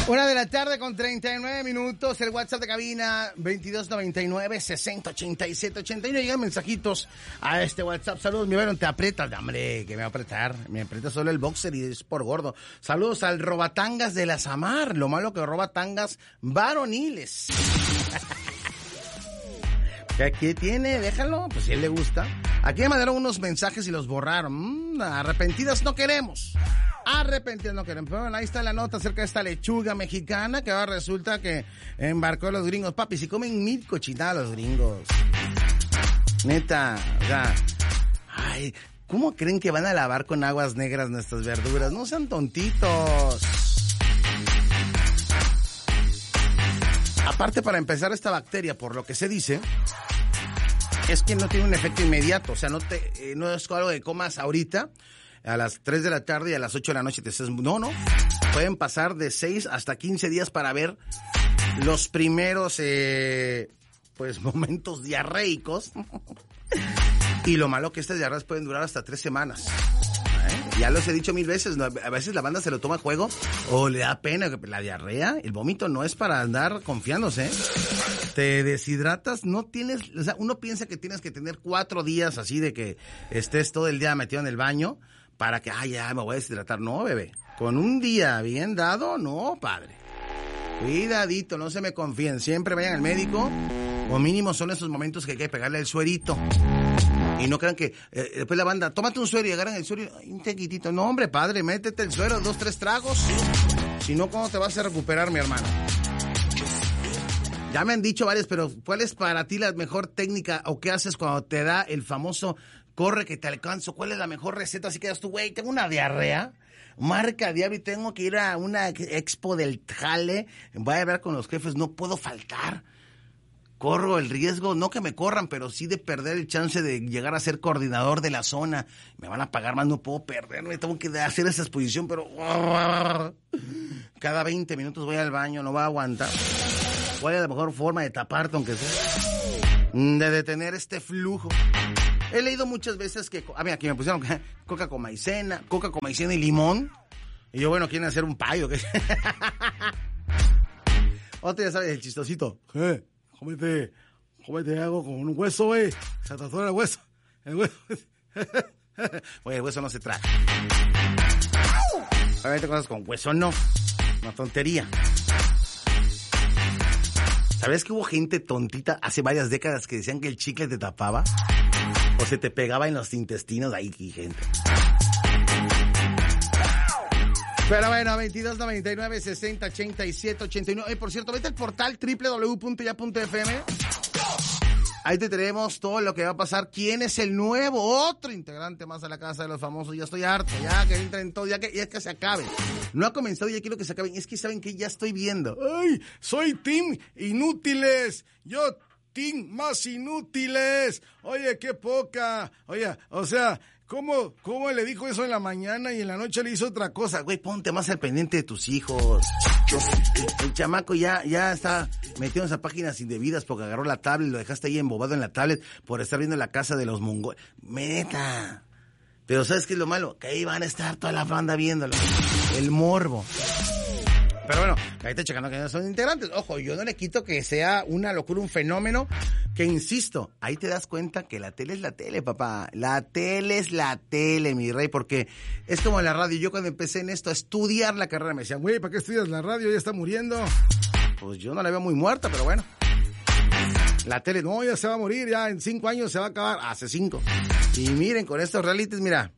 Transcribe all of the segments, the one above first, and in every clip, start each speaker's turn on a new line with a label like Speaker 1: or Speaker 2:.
Speaker 1: 1:39 el WhatsApp de cabina 2299-608789. Llegan mensajitos a este WhatsApp. Saludos, mi bueno, te aprietas, hombre, que me va a apretar. Me aprieta solo el boxer y es por gordo. Saludos al robatangas de la Samar. Lo malo que roba tangas varoniles. ¿Qué tiene? Déjalo, pues si a él le gusta. Aquí me mandaron unos mensajes y los borraron. Arrepentidas no queremos. Arrepentidos no queremos. Pero bueno, ahí está la nota acerca de esta lechuga mexicana que ahora resulta que embarcó a los gringos. Papi, si comen 1000 cochinadas los gringos. Neta, o sea, ay, ¿cómo creen que van a lavar con aguas negras nuestras verduras? No sean tontitos. Aparte, para empezar, esta bacteria, por lo que se dice, es que no tiene un efecto inmediato. O sea, no es algo que comas ahorita a las 3 de la tarde y a las 8 de la noche te estés... No. Pueden pasar de 6 hasta 15 días para ver los primeros, momentos diarreicos. Y lo malo que estas diarreas pueden durar hasta 3 semanas. Ya los he dicho 1000 veces, ¿no? A veces la banda se lo toma a juego o le da pena. La diarrea, el vómito no es para andar confiándose. Te deshidratas, no tienes, o sea, uno piensa que tienes que tener 4 días así de que estés todo el día metido en el baño para que, ya me voy a deshidratar. No, bebé, con un día bien dado, no, padre. Cuidadito, no se me confíen, siempre vayan al médico, o mínimo son esos momentos que hay que pegarle el suerito. Y no crean que después la banda, tómate un suero y agarran el suero, un tequitito. No, hombre, padre, métete el suero, 2, 3 tragos. Si no, ¿cómo te vas a recuperar, mi hermano? Ya me han dicho varias, pero ¿cuál es para ti la mejor técnica o qué haces cuando te da el famoso corre que te alcanzo? ¿Cuál es la mejor receta? Así quedas tú, güey, tengo una diarrea, marca diablo y tengo que ir a una expo del jale, voy a hablar con los jefes, no puedo faltar. Corro el riesgo, no que me corran, pero sí de perder el chance de llegar a ser coordinador de la zona. Me van a pagar más, no puedo perderme, tengo que hacer esa exposición, pero cada 20 minutos voy al baño, no va a aguantar. ¿Cuál es la mejor forma de taparte, aunque sea? De detener este flujo. He leído muchas veces que... mira, aquí me pusieron coca con maicena y limón. Y yo, bueno, quieren hacer un payo. Otro ya sabes, el chistosito. Cómete algo con un hueso, güey. Se te atora el hueso. Oye, el hueso no se traga. Obviamente cosas con hueso no. Una tontería. ¿Sabes que hubo gente tontita hace varias décadas que decían que el chicle te tapaba? O se te pegaba en los intestinos. Ahí, gente. Pero bueno, 2299-608789. Por cierto, vete al portal www.ya.fm. Ahí te tenemos todo lo que va a pasar. ¿Quién es el otro integrante más a la Casa de los Famosos? Ya estoy harto, ya que entren todos, ya que se acabe. No ha comenzado, ya quiero que se acaben. Es que saben que ya estoy viendo. ¡Ay! Soy Team Inútiles. Yo, Team Más Inútiles. Oye, qué poca. Oye, o sea... ¿Cómo le dijo eso en la mañana y en la noche le hizo otra cosa? Güey, ponte más al pendiente de tus hijos. El chamaco ya está metido en esas páginas indebidas porque agarró la tablet y lo dejaste ahí embobado en la tablet por estar viendo la casa de los mongoles. Neta. Pero ¿sabes qué es lo malo? Que ahí van a estar toda la banda viéndolo. El morbo. Pero bueno, ahí está checando que no son integrantes. Ojo, yo no le quito que sea una locura, un fenómeno, que insisto, ahí te das cuenta que la tele es la tele, papá. La tele es la tele, mi rey, porque es como la radio. Yo cuando empecé en esto a estudiar la carrera me decían, güey, ¿para qué estudias la radio? Ya está muriendo. Pues yo no la veo muy muerta, pero bueno. La tele, no, ya se va a morir, ya en 5 años se va a acabar. Hace 5. Y miren, con estos realities, mira...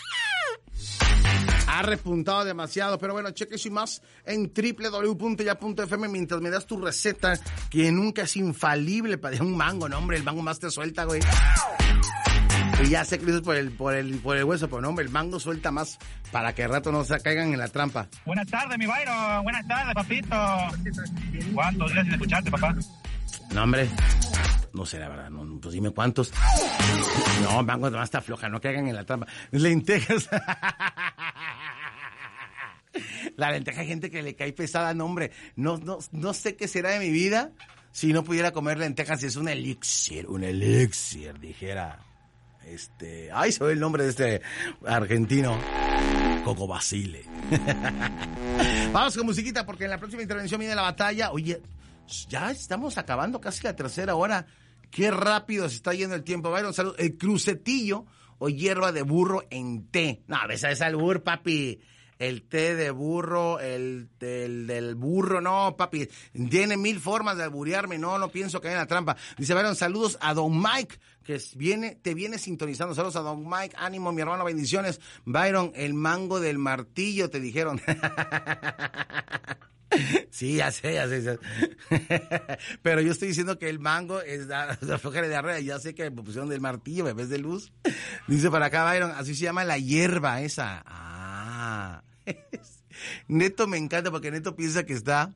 Speaker 1: Ha repuntado demasiado, pero bueno, cheque y más en www.ya.fm mientras me das tu receta, que nunca es infalible para un mango, no, hombre, el mango más te suelta, güey. Y ya sé que lo dices por el hueso, pero no, hombre, el mango suelta más para que al rato no se caigan en la trampa.
Speaker 2: Buenas tardes, mi Byron, buenas tardes, papito. ¿Cuántos días sin escucharte, papá?
Speaker 1: No, hombre, no sé, la verdad, no, pues dime cuántos. No, mango además está floja, no caigan en la trampa. Lentejas... La lenteja, hay gente que le cae pesada, no, hombre. No sé qué será de mi vida si no pudiera comer lentejas. Si es un elixir, dijera. Ay, soy el nombre de este argentino. Coco Basile. Vamos con musiquita porque en la próxima intervención viene la batalla. Oye, ya estamos acabando casi la tercera hora. Qué rápido se está yendo el tiempo. Byron, salud. El crucetillo o hierba de burro en té. No, esa es albur, papi. El té de burro, el del burro, no, papi. Tiene 1000 formas de alburearme, no pienso caer en la trampa. Dice, Byron, saludos a Don Mike, que te viene sintonizando. Saludos a Don Mike, ánimo, mi hermano, bendiciones. Byron, el mango del martillo, te dijeron. Sí, ya sé. Pero yo estoy diciendo que el mango es la flojera de arriba. Ya sé que me pusieron del martillo en vez de luz. Dice para acá, Byron, así se llama la hierba esa. Neto me encanta porque Neto piensa que está,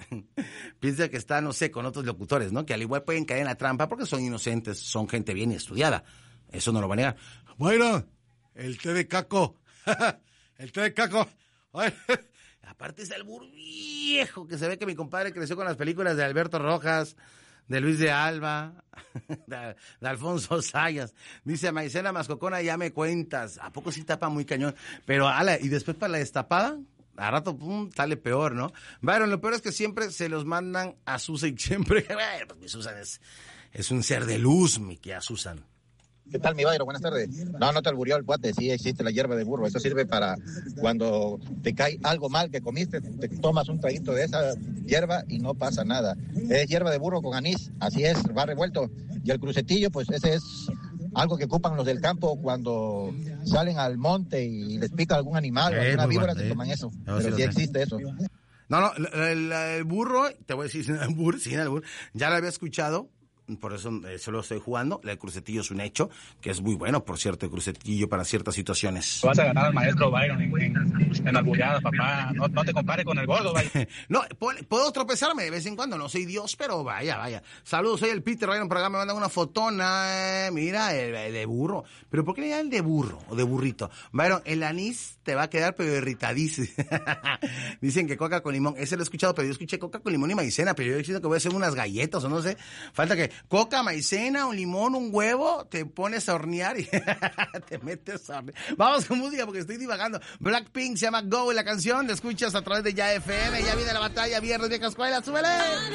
Speaker 1: no sé, con otros locutores, ¿no? Que al igual pueden caer en la trampa porque son inocentes, son gente bien estudiada. Eso no lo va a negar. Bueno, el té de caco. El té de caco. Aparte es albur viejo, que se ve que mi compadre creció con las películas de Alberto Rojas, de Luis de Alba, de Alfonso Sayas. Dice, Maicena Mascocona, ya me cuentas. ¿A poco sí tapa muy cañón? Pero, y después para la destapada, a rato, sale peor, ¿no? Byron, lo peor es que siempre se los mandan a Susan y siempre, pues mi Susan es un ser de luz, mi que a Susan.
Speaker 3: ¿Qué tal, mi Byron? Buenas tardes. No te alburió el cuate, sí existe la hierba de burro. Eso sirve para cuando te cae algo mal que comiste, te tomas un traguito de esa hierba y no pasa nada. Es hierba de burro con anís, así es, va revuelto. Y el crucetillo, pues ese es algo que ocupan los del campo cuando salen al monte y les pica algún animal o alguna víbora, se toman eso. Pero sí existe eso.
Speaker 1: No, el burro, te voy a decir sin albur, ya lo había escuchado. Por eso solo estoy jugando. El crucetillo es un hecho, que es muy bueno, por cierto, el crucetillo para ciertas situaciones.
Speaker 2: Vas a ganar al maestro Byron en albureadas, papá. No te compares con el gordo, Byron.
Speaker 1: No, puedo tropezarme de vez en cuando, no soy Dios, pero vaya. Saludos, soy el Peter Byron, por acá me mandan una fotona. Mira, el de burro. ¿Pero por qué le llaman el de burro o de burrito? Byron, el anís te va a quedar pero irritadísimo. Dicen que coca con limón. Ese lo he escuchado, pero yo escuché coca con limón y maicena, pero yo he dicho que voy a hacer unas galletas o no sé. Falta que coca, maicena, un limón, un huevo, te pones a hornear y te metes a hornear. Vamos con música porque estoy divagando. Blackpink se llama Go, la canción, la escuchas a través de Ya FM. Ya viene la batalla, viernes de Cascuela, ¡súbele!